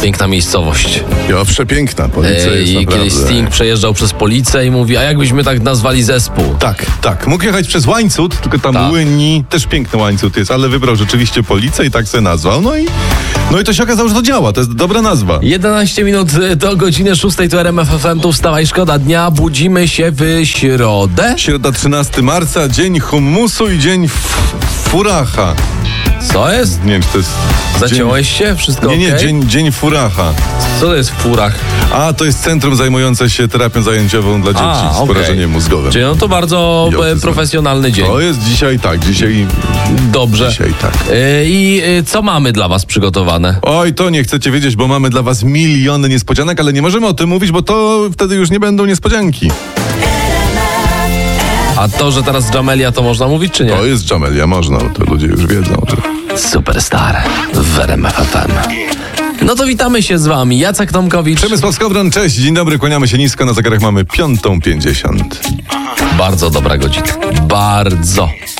Piękna miejscowość. Ja, przepiękna, policja jest I naprawdę. kiedyś Sting przejeżdżał przez policję i mówi, a jakbyśmy tak nazwali zespół? Tak. Mógł jechać przez Łańcut, tylko tam Tak. Łyni, też piękny Łańcut jest, ale wybrał rzeczywiście policję i tak se nazwał. No i to się okazało, że to działa, to jest dobra nazwa. 11 minut do godziny 6, to RMF FM, tu wstawaj, szkoda dnia, budzimy się w środę. Środa 13 marca, dzień hummusu i dzień furacha. Co jest? Nie wiem, czy to jest... Zaciąłeś się? Wszystko Nie, okej? dzień furacha. Co to jest w furach? A, to jest centrum zajmujące się terapią zajęciową dla dzieci z okej. porażeniem mózgowym. Czyli no to bardzo profesjonalny dzień. To jest dzisiaj tak. Dobrze. Dzisiaj tak. I co mamy dla was przygotowane? Oj, to nie chcecie wiedzieć, bo mamy dla was miliony niespodzianek, ale nie możemy o tym mówić, bo to wtedy już nie będą niespodzianki. A to, że teraz Jamelia, to można mówić, czy nie? To jest Jamelia, można, to ludzie już wiedzą, że... Superstar w RMF FM. No to witamy się z wami. Jacek Tomkowicz. Przemysław Skowron, cześć, dzień dobry, kłaniamy się nisko, na zegarach mamy 5:50. Bardzo dobra godzina. Bardzo.